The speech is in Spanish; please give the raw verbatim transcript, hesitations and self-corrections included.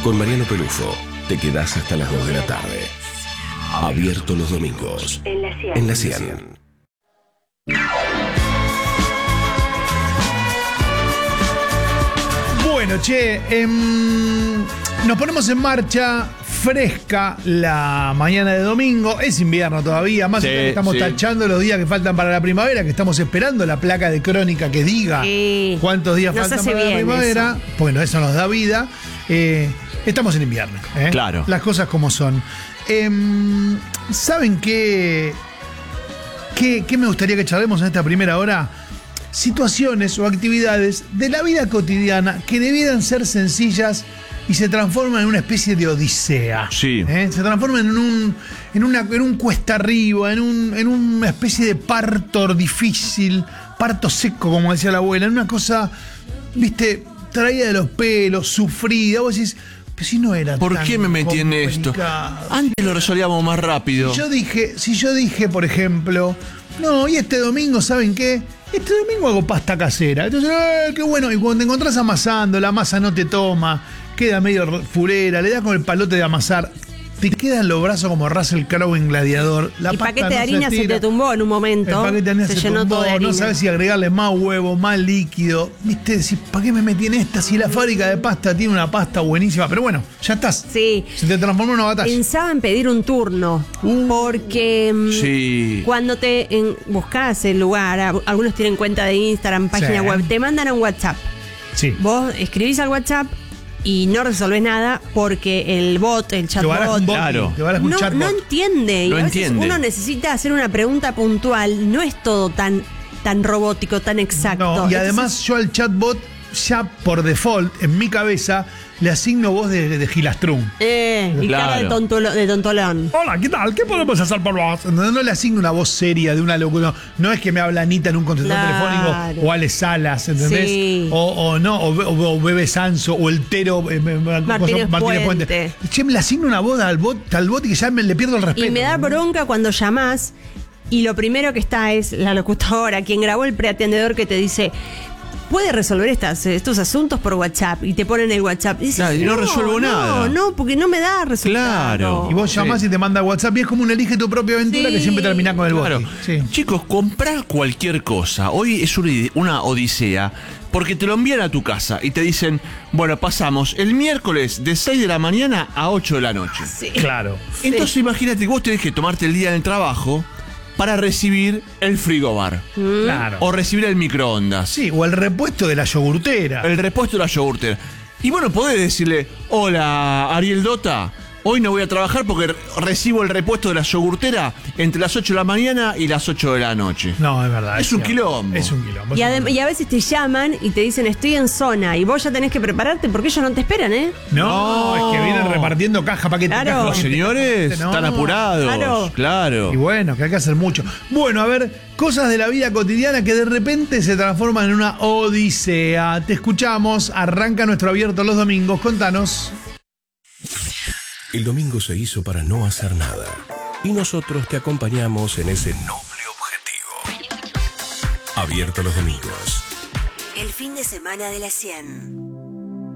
Con Mariano Pelufo te quedás hasta las dos de la tarde. Abierto los domingos. En la cien. En la cien. Bueno, che, eh, nos ponemos en marcha fresca la mañana de domingo. Es invierno todavía, más Sí, allá que estamos sí. tachando los días que faltan para la primavera, que estamos esperando la placa de crónica que diga Sí. cuántos días Nos faltan hace para la bien primavera. Bueno, eso nos da vida. Eh, estamos en invierno. ¿eh? Claro. Las cosas como son. Eh, ¿Saben qué, qué, qué me gustaría que charlemos en esta primera hora? Situaciones o actividades de la vida cotidiana que debieran ser sencillas y se transforman en una especie de odisea. Sí. ¿Eh? Se transforman en un, en una, en un cuesta arriba, en, un, en una especie de parto difícil, parto seco, como decía la abuela, en una cosa, viste, traída de los pelos, sufrida. Vos decís, pero si no era ¿Por tan qué me metí en esto? complicado. Antes lo resolvíamos más rápido. Si yo dije, si yo dije, por ejemplo, no, y este domingo, ¿saben qué? Este domingo hago pasta casera. Entonces, ¡eh, qué bueno! Y cuando te encontrás amasando, la masa no te toma, queda medio furera, le das con el palote de amasar, te quedan los brazos como Russell Crowe en Gladiador. La El pasta paquete de no harina se, estira. te tumbó en un momento. El paquete de harina se, se, llenó tumbó, todo de harina. no sabes si agregarle más huevo, más líquido. Viste, decís, ¿para qué me metí en esta? Si la fábrica de pasta tiene una pasta buenísima. Pero bueno, ya estás. Sí. Se te transformó en una batalla. Pensaba en pedir un turno. Uh. Porque mm, Sí. cuando te en, buscas el lugar, a- algunos tienen cuenta de Instagram, página Sí. web, te mandan a un WhatsApp. Sí. Vos escribís al WhatsApp y no resolvés nada porque el bot, el Te baraja chatbot, un bot. Claro. Te baraja un no, chatbot. no entiende. Y No a veces entiende. uno necesita hacer una pregunta puntual. No es todo tan, tan robótico, tan exacto. No, y Entonces, además yo al chatbot ya por default en mi cabeza le asigno voz de, de Gilastrún. Eh, y cara de, Claro. tontolo- de tontolón. Hola, ¿qué tal? ¿Qué podemos hacer por vos? No, no le asigno una voz seria de una locura. No es que me habla Anita en un contestador Claro. telefónico o Ale Salas, ¿entendés? Sí. O, o no, o, o, o Bebe Sanso o el Tero eh, me- me- Martínez Martínez Puente. Puente. Che, me le asigno una voz al bot, al bot y que ya me le pierdo el respeto. Y me da bronca cuando llamás y lo primero que está es la locutora, quien grabó el preatendedor que te dice, puede resolver estas, estos asuntos por WhatsApp, y te ponen el WhatsApp. Y dices, Claro, y no resuelvo nada. No, no, porque no me da resultado. Claro. Y vos llamás Sí. y te manda WhatsApp y es como un elige tu propia aventura Sí. que siempre termina con el bot. Claro. Sí. Chicos, comprar cualquier cosa hoy es una, ide- una odisea porque te lo envían a tu casa y te dicen, bueno, pasamos el miércoles de seis de la mañana a ocho de la noche. Sí. Claro. Entonces imagínate que vos tenés que tomarte el día en el trabajo para recibir el frigobar Claro. o recibir el microondas, Sí, o el repuesto de la yogurtera. el repuesto de la yogurtera. Y bueno, podés decirle, hola Ariel Dota, hoy no voy a trabajar porque re- recibo el repuesto de la yogurtera entre las ocho de la mañana y las ocho de la noche. No, es verdad. Es un cierto. quilombo. Es un quilombo. Y, es un adem- quilombo. y a veces te llaman y te dicen, estoy en zona, y vos ya tenés que prepararte porque ellos no te esperan, ¿eh? No, No. es que vienen repartiendo caja, paquete, Claro. caja, Los paquete, señores paquete, no. están apurados. Claro. Claro. Y bueno, que hay que hacer mucho. Bueno, a ver, cosas de la vida cotidiana que de repente se transforman en una odisea. Te escuchamos, arranca nuestro abierto los domingos, contanos. El domingo se hizo para no hacer nada. Y nosotros te acompañamos en ese noble objetivo. Abierto los domingos. El fin de semana de la cien.